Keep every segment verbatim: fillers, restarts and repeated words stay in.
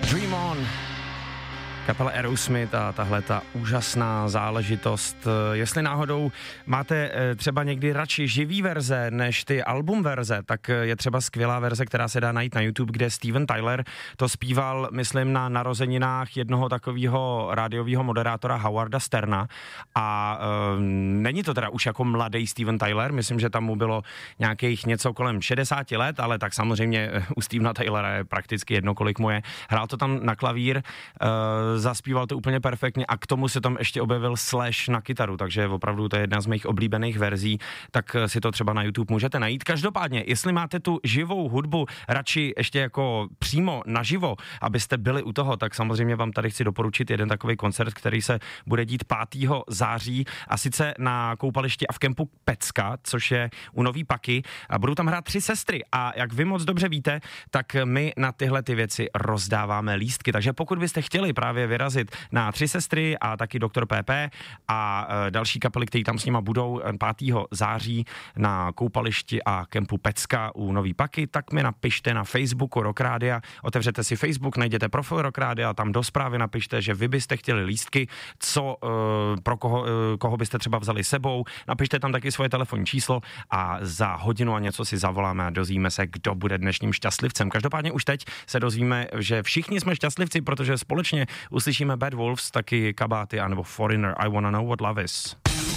Dream On, kapela Aerosmith a tahle ta úžasná záležitost. Jestli náhodou máte třeba někdy radši živý verze než ty album verze, tak je třeba skvělá verze, která se dá najít na YouTube, kde Steven Tyler to zpíval, myslím, na narozeninách jednoho takového rádiového moderátora Howarda Sterna a e, není to teda už jako mladý Steven Tyler, myslím, že tam mu bylo nějakých něco kolem šedesáti let, ale tak samozřejmě u Stevena Tylera je prakticky jedno, kolik mu je. Hrál to tam na klavír, e, zaspíval to úplně perfektně a k tomu se tam ještě objevil Slash na kytaru, takže opravdu to je jedna z mých oblíbených verzí, tak si to třeba na YouTube můžete najít. Každopádně, jestli máte tu živou hudbu radši ještě jako přímo naživo, abyste byli u toho, tak samozřejmě vám tady chci doporučit jeden takový koncert, který se bude dít pátého září a sice na koupališti a v kempu Pecka, což je u Nový Paky a budou tam hrát Tři sestry a jak vy moc dobře víte, tak my na tyhle ty věci rozdáváme lístky, takže pokud byste chtěli právě vyrazit na Tři sestry a taky Doktor P P a e, další kapely, které tam s nima budou pátého září na koupališti a kempu Pecka u Nový Paky, tak mi napište na Facebooku Rock Rádia, otevřete si Facebook, najděte profil Rock Rádia a tam do zprávy napište, že vy byste chtěli lístky, co e, pro koho, e, koho byste třeba vzali sebou, napište tam taky svoje telefonní číslo a za hodinu a něco si zavoláme a dozvíme se, kdo bude dnešním šťastlivcem. Každopádně už teď se dozvíme, že všichni jsme šťastlivci, protože společně uslyšíme Bad Wolves, taky Kabáty anebo Foreigner, I Wanna Know What Love Is.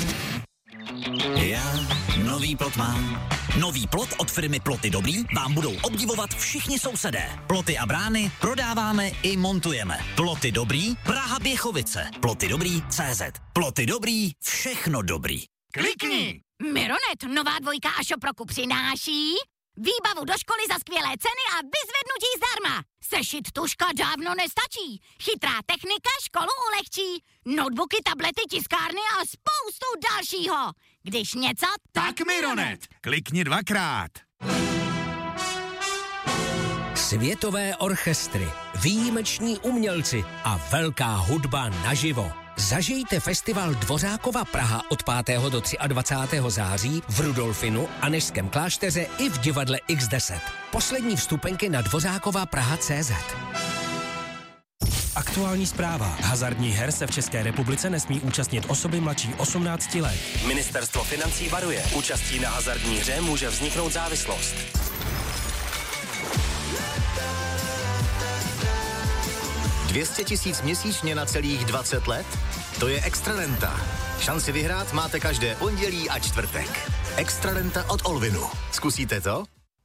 Já nový plot mám. Nový plot od firmy Ploty Dobrý vám budou obdivovat všichni sousedé. Ploty a brány prodáváme i montujeme. Ploty Dobrý, Praha Běchovice. Ploty Dobrý C Z. Ploty Dobrý, všechno dobrý. Klikni! Mironet, nová dvojka a Šoproku přináší výbavu do školy za skvělé ceny a vyzvednutí zdarma. Sešit tuška dávno nestačí. Chytrá technika školu ulehčí. Notebooky, tablety, tiskárny a spoustu dalšího. Když něco, tak, tak Mironet. Klikni dvakrát. Světové orchestry, výjimeční umělci a velká hudba naživo. Zažijte festival Dvořákova Praha od pátého do dvacátého třetího září v Rudolfinu a Nežském klášteře i v divadle iks deset. Poslední vstupenky na Dvořákova Praha tečka cé zet. Aktuální zpráva. Hazardních her se v České republice nesmí účastnit osoby mladší osmnácti let. Ministerstvo financí varuje. Účastí na hazardní hře může vzniknout závislost. dvě stě tisíc měsíčně na celých dvacet let? To je Extrarenta. Šanci vyhrát máte každé pondělí a čtvrtek. Extrarenta od Olvinu. Zkusíte to?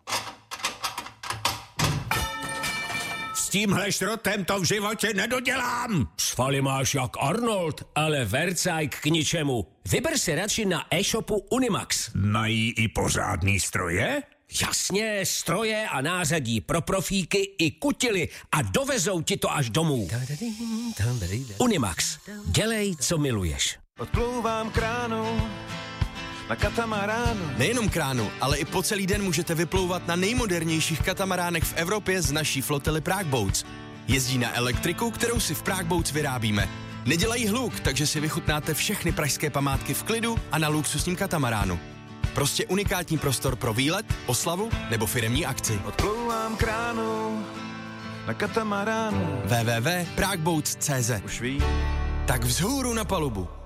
S tímhle šrotem to v životě nedodělám. Svaly máš jak Arnold, ale vercajk k ničemu. Vyber si radši na e-shopu Unimax. Mají i pořádný stroje? Jasně, stroje a nářadí pro profíky i kutily a dovezou ti to až domů. Unimax. Dělej, co miluješ. Odplouvám kránu na katamaránu. Nejenom kránu, ale i po celý den můžete vyplouvat na nejmodernějších katamaránech v Evropě z naší flotily Prague Boats. Jezdí na elektriku, kterou si v Prague Boats vyrábíme. Nedělají hluk, takže si vychutnáte všechny pražské památky v klidu a na luxusním katamaránu. Prostě unikátní prostor pro výlet, oslavu nebo firemní akci. Odplouvám kránu na katamaránu. w w w tečka prague boats tečka cé zet. Už ví. Tak vzhůru na palubu.